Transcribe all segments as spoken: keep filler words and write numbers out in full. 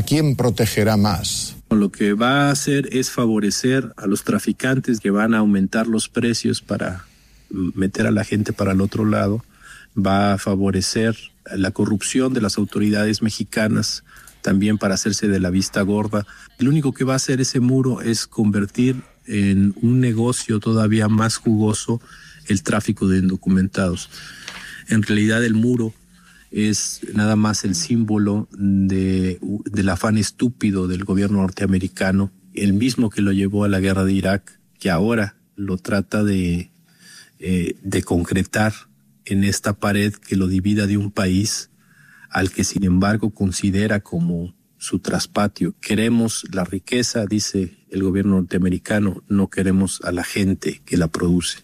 quién protegerá más? Lo que va a hacer es favorecer a los traficantes que van a aumentar los precios para meter a la gente para el otro lado. Va a favorecer la corrupción de las autoridades mexicanas también para hacerse de la vista gorda. Lo único que va a hacer ese muro es convertir en un negocio todavía más jugoso el tráfico de indocumentados. En realidad el muro es nada más el símbolo de, del afán estúpido del gobierno norteamericano, el mismo que lo llevó a la guerra de Irak, que ahora lo trata de, eh, de concretar en esta pared que lo divida de un país al que sin embargo considera como su traspatio. Queremos la riqueza, dice el gobierno norteamericano, no queremos a la gente que la produce.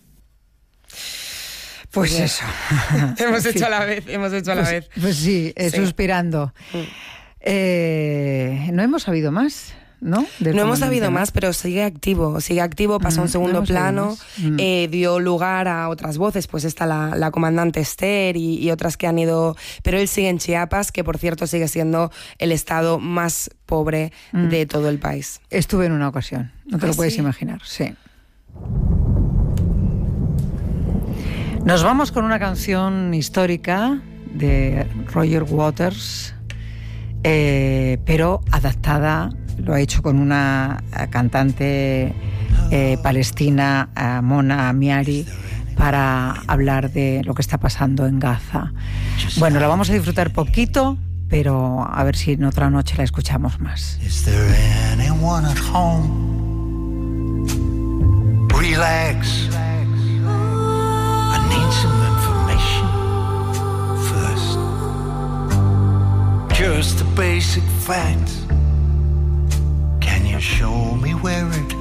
Pues eso. hemos hecho Sí. a la vez, hemos hecho a la Pues, vez. pues sí, eh, Sí. suspirando. Eh, no hemos sabido más, ¿no? Del No hemos comandante, sabido ¿no? más, pero sigue activo, sigue activo, pasa a Mm, un segundo no hemos sabido plano, más. Mm. eh, dio lugar a otras voces, pues está la, la comandante Esther y, y otras que han ido, pero él sigue en Chiapas, que por cierto sigue siendo el estado más pobre Mm. de todo el país. Estuve en una ocasión, no te ¿Ah, lo puedes sí? imaginar, sí. Nos vamos con una canción histórica de Roger Waters, eh, pero adaptada, lo ha hecho con una eh, cantante eh, palestina, eh, Mona Amiari, para hablar de lo que está pasando en Gaza. Bueno, la vamos a disfrutar poquito, pero a ver si en otra noche la escuchamos más. Is there anyone at home? Relax. I need some information first. Just the basic facts. Can you show me where it